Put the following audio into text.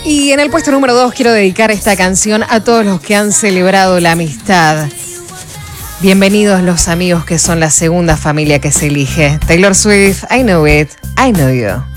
Y en el puesto número 2 quiero dedicar esta canción a todos los que han celebrado la amistad. Bienvenidos los amigos que son la segunda familia que se elige. Taylor Swift, I Know It, I Know You.